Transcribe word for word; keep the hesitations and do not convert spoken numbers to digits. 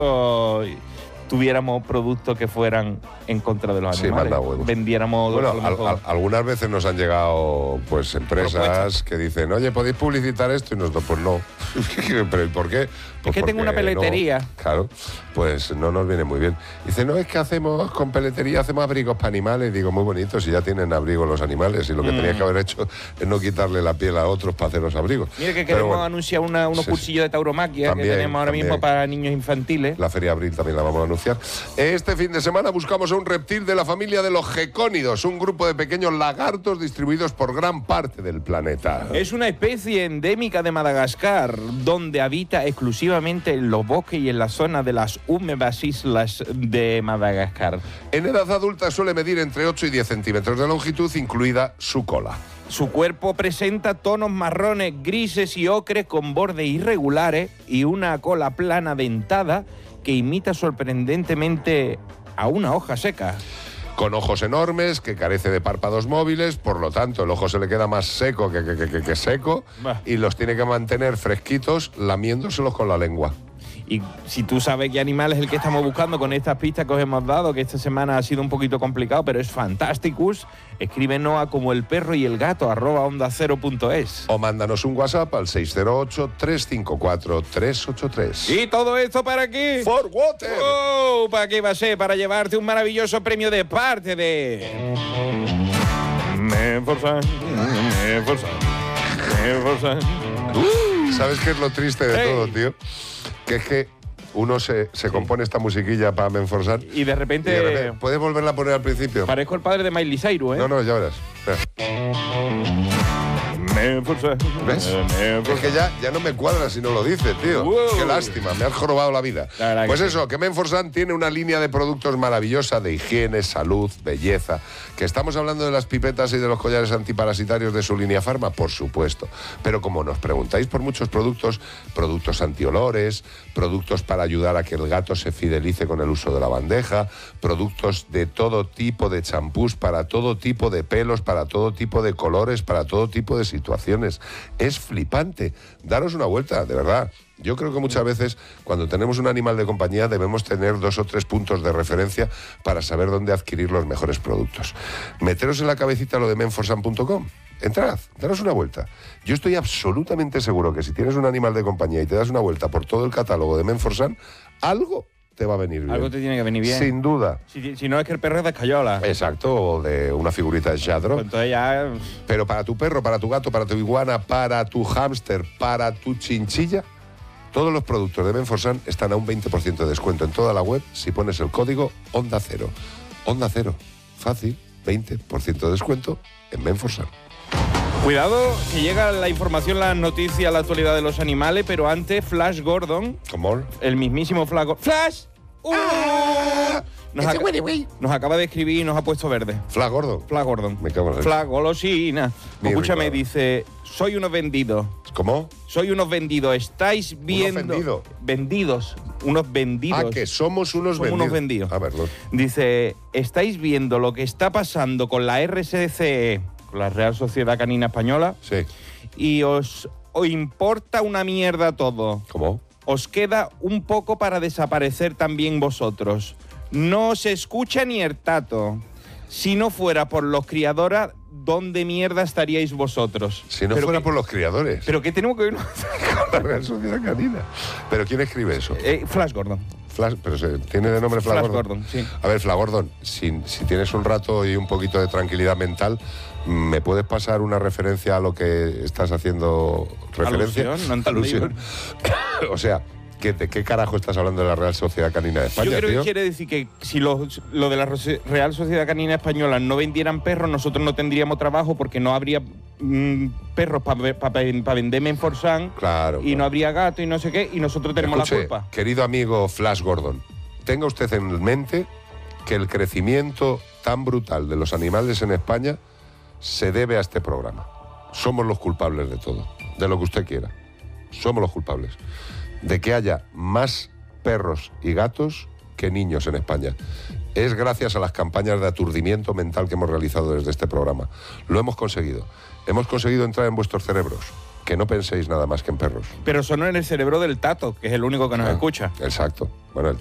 tuviéramos productos que fueran en contra de los Sí, animales. manda huevos. Vendiéramos... Bueno, a lo mejor- al- al- algunas veces nos han llegado pues empresas Propuestas. que dicen, oye, ¿podéis publicitar esto? Y nosotros, pues no. ¿Pero ¿y por qué? Pues que tengo porque una peletería. no. Claro, pues no nos viene muy bien. Dice, no, es que hacemos con peletería, hacemos abrigos para animales. Digo, muy bonitos, si ya tienen abrigos los animales. Y lo que Mm. tenías que haber hecho es no quitarle la piel a otros para hacer los abrigos. Mira que Pero queremos bueno, anunciar una- unos sí, cursillos de tauromaquia También, que tenemos ahora también. mismo para niños infantiles. La Feria Abril también la vamos a anunciar. Este fin de semana buscamos a un reptil de la familia de los gecónidos, un grupo de pequeños lagartos distribuidos por gran parte del planeta. Es una especie endémica de Madagascar, donde habita exclusivamente en los bosques y en la zona de las húmedas islas de Madagascar. En edad adulta suele medir entre ocho y diez centímetros de longitud, incluida su cola. Su cuerpo presenta tonos marrones, grises y ocres con bordes irregulares y una cola plana dentada que imita sorprendentemente a una hoja seca. Con ojos enormes, que carece de párpados móviles, por lo tanto el ojo se le queda más seco que, que, que, que- que seco Bah. y los tiene que mantener fresquitos lamiéndoselos con la lengua. Y si tú sabes qué animal es el que estamos buscando con estas pistas que os hemos dado, que esta semana ha sido un poquito complicado, pero es Fantasticus, escríbenos a como el perro y el gato, arroba onda cero punto es. O mándanos un WhatsApp al seis cero ocho, tres cinco cuatro, tres ocho tres. ¿Y todo esto para qué? For Water. Oh, ¿para qué va a ser? Para llevarte un maravilloso premio de parte de... Menforsan, Menforsan, Menforsan. ¿Sabes qué es lo triste de Hey. todo, tío? Que es que uno se, se compone esta musiquilla para Menforzar Y de y repente... de repente, ¿puedes volverla a poner al principio? Parezco el padre de Miley Cyrus, ¿eh? No, no, ya verás. Espera. Menforsan, ¿Ves? Menforsan. Es que ya, ya no me cuadra si no lo dice, tío. Wow. Qué lástima, me has jorobado la vida. La verdad Pues que eso, que Menforsan tiene una línea de productos maravillosa de higiene, salud, belleza. Que estamos hablando de las pipetas y de los collares antiparasitarios de su línea Farma, por supuesto. Pero como nos preguntáis por muchos productos, productos antiolores, productos para ayudar a que el gato se fidelice con el uso de la bandeja, productos de todo tipo de champús, para todo tipo de pelos, para todo tipo de colores, para todo tipo de situaciones. Es flipante. Daros una vuelta, de verdad. Yo creo que muchas veces cuando tenemos un animal de compañía debemos tener dos o tres puntos de referencia para saber dónde adquirir los mejores productos. Meteros en la cabecita lo de menforsan punto com. Entrad, daros una vuelta. Yo estoy absolutamente seguro que si tienes un animal de compañía y te das una vuelta por todo el catálogo de Menforsan, algo te va a venir bien. Algo te tiene que venir bien. Sin duda. Si, si no es que el perro es de escayola. Exacto, o de una figurita de Shadro. Pues entonces ya... Pero para tu perro, para tu gato, para tu iguana, para tu hámster, para tu chinchilla, todos los productos de Menforsan están a un veinte por ciento de descuento en toda la web si pones el código Onda Cero. Onda Cero. Fácil, veinte por ciento de descuento en Menforsan. Cuidado, que llega la información, la noticia, la actualidad de los animales, pero antes Flash Gordon, ¿Cómo? el mismísimo Flash Gordon... ¡Flash! ¡Uh! Nos, ¡Ese aca- güey, güey! nos acaba de escribir y nos ha puesto verde. Fla gordo. Flash Gordon. Me cago en la Flash golosina. Mi Escúchame, rico. dice, soy unos vendidos. ¿Cómo? Soy unos vendidos. Estáis viendo... vendido? Vendidos. Unos vendidos. Ah, que somos unos Somos vendidos. unos vendidos. A verlo. Dice, estáis viendo lo que está pasando con la R S C E, con la Real Sociedad Canina Española, Sí. y os, os importa una mierda todo. ¿Cómo? Os queda un poco para desaparecer también vosotros. No os escucha ni el tato. Si no fuera por los criadores, ¿dónde mierda estaríais vosotros? Si no Pero fuera que- por los criadores. ¿Pero qué tenemos que ver? La Real Sociedad Canina. ¿Pero quién escribe eso? Eh, Flash Gordon. Flash, pero se, ¿tiene de nombre Flash, Flash Gordon? Gordon, sí. A ver, Flash Gordon, si, si tienes un rato y un poquito de tranquilidad mental, ¿me puedes pasar una referencia a lo que estás haciendo referencia? Alusión, no entendí. Alusión. O sea, ¿qué, ¿de qué carajo estás hablando de la Real Sociedad Canina de España, Yo creo tío? que quiere decir que si los- lo de la Rose- Real Sociedad Canina Española no vendieran perros, nosotros no tendríamos trabajo porque no habría mm, perros para vender Menforsan Claro, y claro. no habría gato y no sé qué, y nosotros tenemos Escuche, la culpa. querido amigo Flash Gordon, tenga usted en mente que el crecimiento tan brutal de los animales en España se debe a este programa. Somos los culpables de todo, de lo que usted quiera. Somos los culpables de que haya más perros y gatos que niños en España. Es gracias a las campañas de aturdimiento mental que hemos realizado desde este programa. Lo hemos conseguido. Hemos conseguido entrar en vuestros cerebros, que no penséis nada más que en perros. Pero sonó en el cerebro del Tato, que es el único que nos Ah, escucha. Exacto. Bueno, el